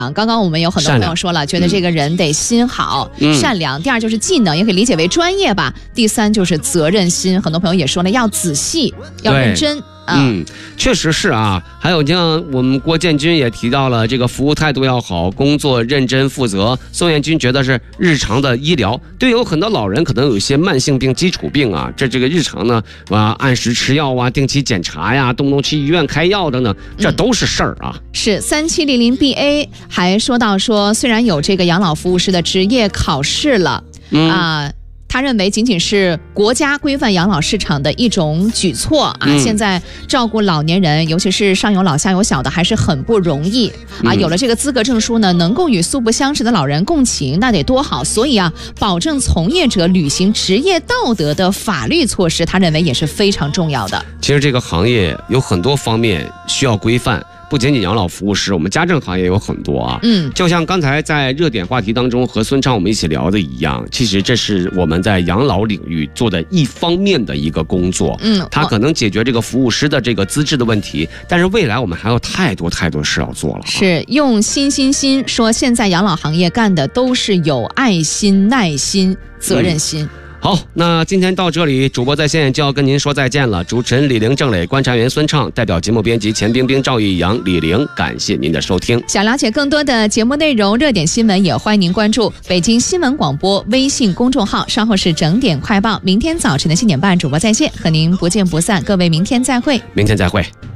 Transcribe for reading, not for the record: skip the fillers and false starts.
刚刚我们有很多朋友说了，觉得这个人得心好、善良。第二就是技能，也可以理解为专业吧。第三就是责任心，很多朋友也说了，要仔细，要认真。 确实是啊。还有像我们郭建军也提到了，这个服务态度要好，工作认真负责。宋彦军觉得是日常的医疗，对有很多老人可能有一些慢性病、基础病啊，这个日常呢按时吃药啊，定期检查呀，动不动去医院开药等等，这都是事儿啊。 是3700BA 还说到说，虽然有这个养老服务师的职业考试了他认为仅仅是国家规范养老市场的一种举措啊！现在照顾老年人，尤其是上有老下有小的，还是很不容易啊！有了这个资格证书呢，能够与素不相识的老人共情，那得多好！所以啊，保证从业者履行职业道德的法律措施，他认为也是非常重要的。 其实这个行业有很多方面需要规范。不仅仅养老服务师，我们家政行业有很多啊。就像刚才在热点话题当中和孙畅我们一起聊的一样，其实这是我们在养老领域做的一方面的一个工作。它可能解决这个服务师的这个资质的问题，但是未来我们还有太多事要做了。 是用心说，现在养老行业干的都是有爱心、耐心、责任心。 好，那今天到这里，主播在线就要跟您说再见了。主持人李玲、郑磊，观察员孙畅，代表节目编辑钱冰冰、赵玉阳、李玲，感谢您的收听。 想了解更多的节目内容、热点新闻，也欢迎您关注北京新闻广播微信公众号。稍后是整点快报，明天早晨的7点半，主播在线和您不见不散。各位，明天再会。 明天再会。